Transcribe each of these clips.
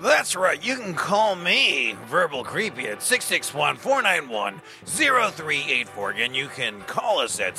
That's right, you can call me Verbal Creepy at 661-491-0384. Again, you can call us at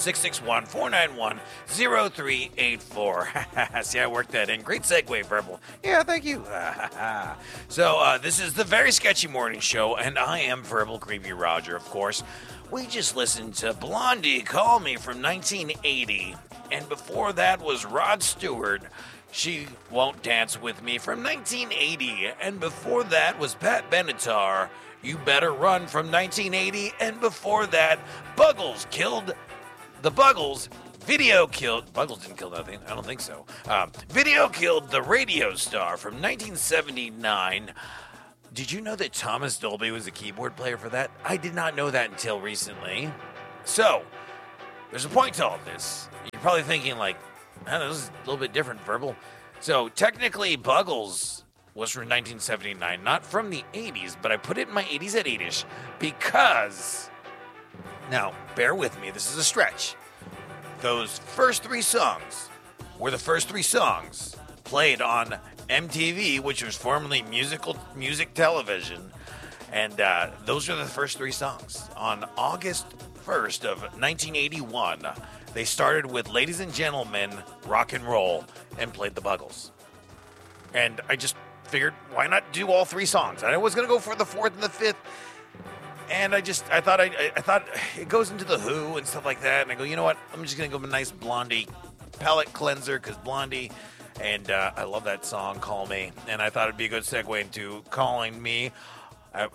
661-491-0384. See, I worked that in. Great segue, Verbal. Yeah, thank you. So, this is the Very Sketchy Morning Show, and I am Verbal Creepy Roger, of course. We just listened to Blondie Call Me from 1980, and before that was Rod Stewart, She Won't Dance With Me from 1980, and before that was Pat Benatar, You Better Run from 1980, and before that, Buggles killed the Buggles. Video killed, Buggles didn't kill nothing, I don't think so. Video killed the Radio Star from 1979. Did you know that Thomas Dolby was a keyboard player for that? I did not know that until recently. So, there's a point to all this. You're probably thinking like, man, this is a little bit different, Verbal. So, technically, Buggles was from 1979, not from the 80s, but I put it in my 80s at 8-ish because, now, bear with me, this is a stretch. Those first three songs were the first three songs played on MTV, which was formerly music television, and those are the first three songs. On August 1st of 1981, they started with Ladies and Gentlemen, Rock and Roll, and played the Buggles. And I just figured, why not do all three songs? I was going to go for the fourth and the fifth, and I thought it goes into the Who and stuff like that, and I go, you know what, I'm just going to go with a nice Blondie palette cleanser, because Blondie, and I love that song, Call Me, and I thought it'd be a good segue into calling me at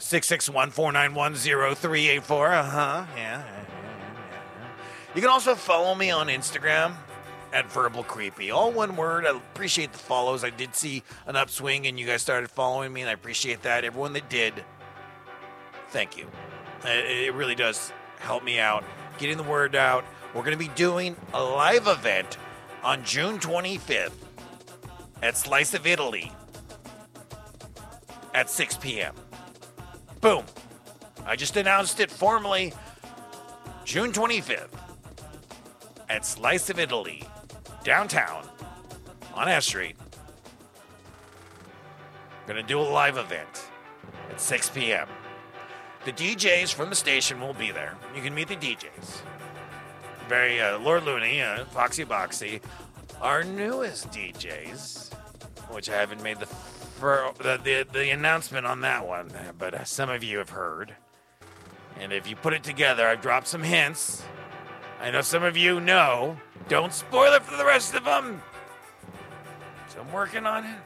661-491-0384. Yeah. You can also follow me on Instagram at Verbal Creepy. All one word. I appreciate the follows. I did see an upswing, and you guys started following me, and I appreciate that. Everyone that did, thank you. It really does help me out, getting the word out. We're going to be doing a live event on June 25th at Slice of Italy at 6 p.m. Boom. I just announced it formally. June 25th at Slice of Italy, downtown on S Street. Going to do a live event at 6 p.m. The DJs from the station will be there. You can meet the DJs. Very Lord Looney, Foxy Boxy, our newest DJs, which I haven't made the announcement on that one, but some of you have heard. And if you put it together, I've dropped some hints. I know some of you know. Don't spoil it for the rest of them. So I'm working on it.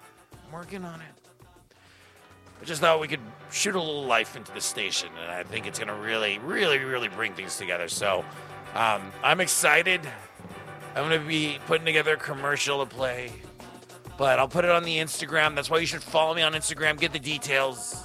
I just thought we could shoot a little life into the station, and I think it's going to really, really, really bring things together. So I'm excited. I'm going to be putting together a commercial to play, but I'll put it on the Instagram. That's why you should follow me on Instagram. Get the details.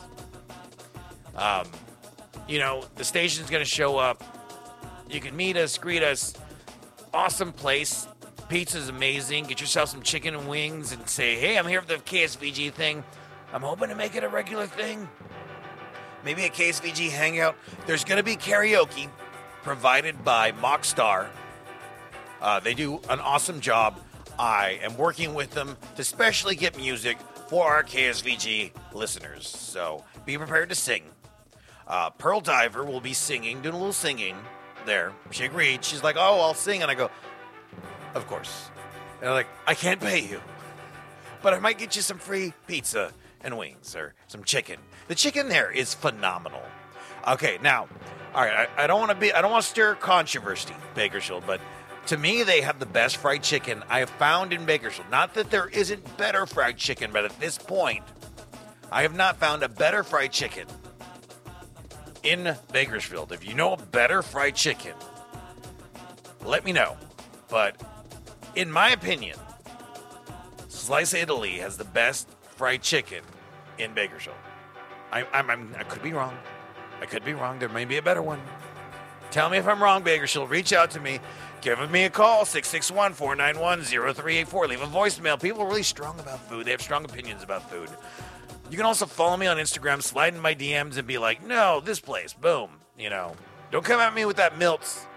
The station's going to show up. You can meet us, greet us. Awesome place. Pizza's amazing. Get yourself some chicken and wings and say, hey, I'm here for the KSVG thing. I'm hoping to make it a regular thing. Maybe a KSVG hangout. There's going to be karaoke provided by Mockstar. They do an awesome job. I am working with them to specially get music for our KSVG listeners. So be prepared to sing. Pearl Diver will be singing, doing a little singing there. She agreed. She's like, oh, I'll sing. And I go, of course. And they're like, I can't pay you, but I might get you some free pizza and wings or some chicken. The chicken there is phenomenal. Okay, now, all right, I don't want to stir controversy, Bakersfield, but to me, they have the best fried chicken I have found in Bakersfield. Not that there isn't better fried chicken, but at this point, I have not found a better fried chicken in Bakersfield. If you know a better fried chicken, let me know. But in my opinion, Slice of Italy has the best fried chicken in Bakersfield. I could be wrong. There may be a better one. Tell me if I'm wrong, Bakersfield. Reach out to me. Give me a call, 661-491-0384. Leave a voicemail. People are really strong about food. They have strong opinions about food. You can also follow me on Instagram, slide in my DMs and be like, no, this place, boom. Don't come at me with that Milts.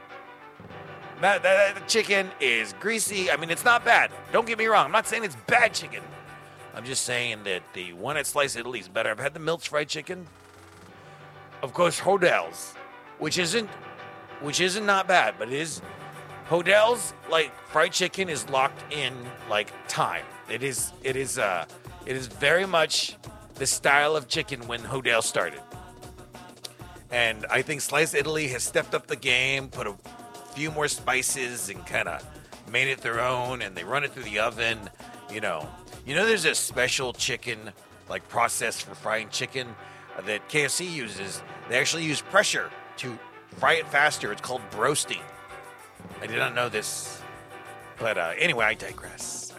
That chicken is greasy. I mean, it's not bad. Don't get me wrong. I'm not saying it's bad chicken. I'm just saying that the one at Slice Italy is better. I've had the Milch fried chicken. Of course, Hodel's, which isn't not bad, but it is Hodel's like fried chicken is locked in like time. It is very much the style of chicken when Hodel started. And I think Slice Italy has stepped up the game, put a few more spices and kind of made it their own, and they run it through the oven. There's a special chicken like process for frying chicken that KFC uses. They actually use pressure to fry it faster. It's called broasting. I did not know this, but anyway, I digress.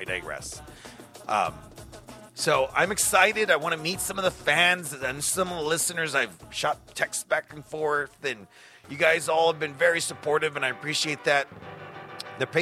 So I'm excited. I want to meet some of the fans and some of the listeners. I've shot texts back and forth, and you guys all have been very supportive, and I appreciate that. The